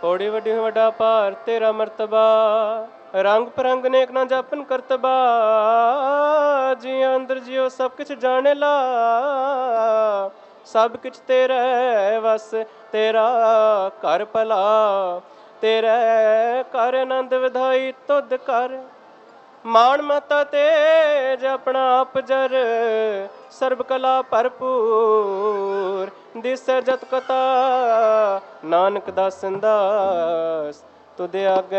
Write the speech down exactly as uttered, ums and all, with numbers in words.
ਹੋੜੀ ਵੱਡੀ ਵੱਡਾ ਭਾਰ ਤੇਰਾ ਮਰਤਬਾ, ਰੰਗ ਪਰੰਗ ਨੇਕ ਨਾ ਜਾਪਨ ਕਰਤਬਾ। ਜੀ ਅੰਦਰ ਜਿਉ ਸਭ ਕੁਛ ਜਾਣੇ ਲਾ, ਸਭ ਕੁਛ ਤੇਰੇ ਵਸ ਤੇਰਾ ਘਰ ਭਲਾ। ਤੇਰੇ ਕਰ ਆਨੰਦ ਵਿਧਾਈ ਤੁਧ ਕਰ, ਮਾਣ ਮਤਾ ਤੇਜ ਆਪਣਾ ਆਪ ਜਰ। ਸਰਬ ਕਲਾ ਭਰਪੂਰ ਦਿਸੈ ਜਤ ਕਤਾ, ਨਾਨਕ ਦਾਸਨ ਦਾਸ ਤੁਧ ਆਗੇ।